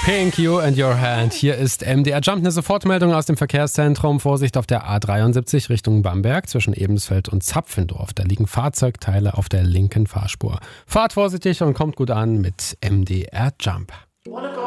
Pink, You and Your Hand. Hier ist MDR Jump, eine Sofortmeldung aus dem Verkehrszentrum. Vorsicht auf der A73 Richtung Bamberg zwischen Ebensfeld und Zapfendorf. Da liegen Fahrzeugteile auf der linken Fahrspur. Fahrt vorsichtig und kommt gut an mit MDR Jump.